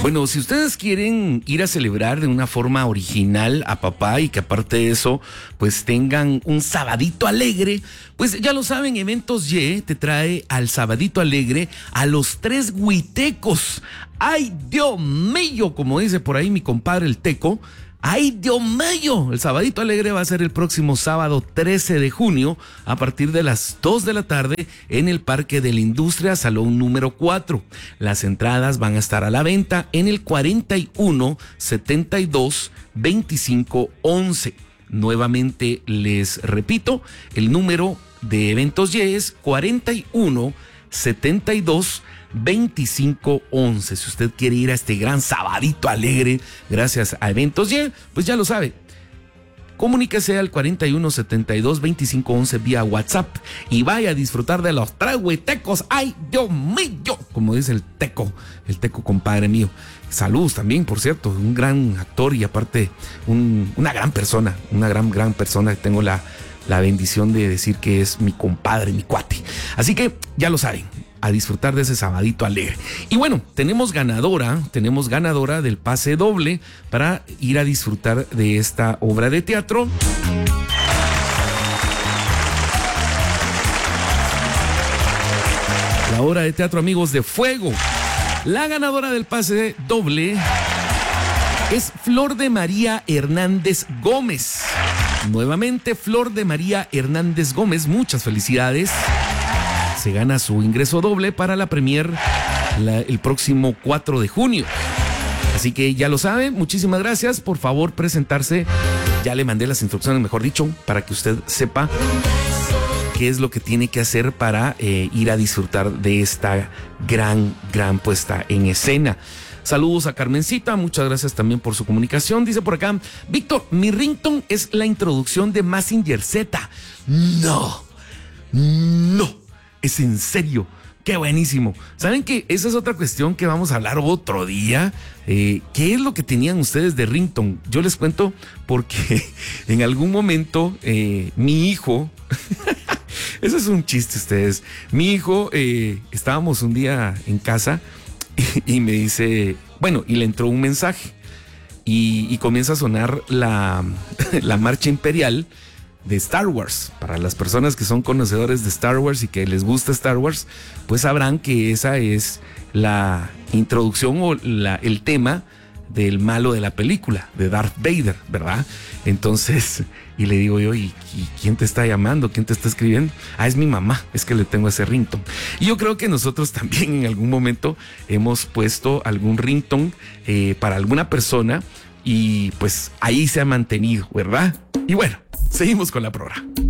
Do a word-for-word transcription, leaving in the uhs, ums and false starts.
Bueno, si ustedes quieren ir a celebrar de una forma original a papá y que aparte de eso, pues tengan un sabadito alegre, pues ya lo saben, Eventos Y te trae al sabadito alegre a los tres huitecos. ¡Ay, Dios mío! Como dice por ahí mi compadre el Teco. ¡Ay, Dios mío! El sabadito alegre va a ser el próximo sábado trece de junio a partir de las dos de la tarde en el Parque de la Industria, Salón número cuatro. Las entradas van a estar a la venta en el cuarenta y uno, setenta y dos, veinticinco, once. Nuevamente les repito, el número de Eventos Y es cuarenta y uno, setenta y dos, veinticinco, once. Si usted quiere ir a este gran sabadito alegre gracias a Eventos Y, pues ya lo sabe. Comuníquese al cuarenta y uno, setenta y dos, veinticinco, once vía WhatsApp y vaya a disfrutar de los tres huitecos. ¡Ay, Dios mío! Como dice el Teco, el Teco compadre mío. Saludos también, por cierto, un gran actor y aparte un, una gran persona, una gran, gran persona. Tengo la, la bendición de decir que es mi compadre, mi cuate. Así que ya lo saben, a disfrutar de ese sabadito alegre. Y bueno, tenemos ganadora, tenemos ganadora del pase doble para ir a disfrutar de esta obra de teatro. La obra de teatro Amigos de Fuego. La ganadora del pase doble es Flor de María Hernández Gómez. Nuevamente, Flor de María Hernández Gómez, muchas felicidades. Se gana su ingreso doble para la premier la, el próximo cuatro de junio. Así que ya lo saben, muchísimas gracias. Por favor, presentarse. Ya le mandé las instrucciones, mejor dicho, para que usted sepa qué es lo que tiene que hacer para eh, ir a disfrutar de esta gran, gran puesta en escena. Saludos a Carmencita, muchas gracias también por su comunicación. Dice por acá, Víctor, mi ringtone es la introducción de Mazinger Z. No, no. Es en serio, qué buenísimo. ¿Saben qué? Esa es otra cuestión que vamos a hablar otro día. Eh, ¿Qué es lo que tenían ustedes de ringtone? Yo les cuento porque en algún momento eh, mi hijo, eso es un chiste ustedes, mi hijo, eh, estábamos un día en casa y, y me dice, bueno, y le entró un mensaje y, y comienza a sonar la, la marcha imperial de Star Wars. Para las personas que son conocedores de Star Wars y que les gusta Star Wars, pues sabrán que esa es la introducción o la, el tema del malo de la película, de Darth Vader, ¿verdad? Entonces, y le digo yo, ¿y, y quién te está llamando? ¿Quién te está escribiendo? Ah, es mi mamá, es que le tengo ese ringtone. Y yo creo que nosotros también en algún momento hemos puesto algún ringtone eh, para alguna persona y pues ahí se ha mantenido, ¿verdad? Y bueno, seguimos con la programa.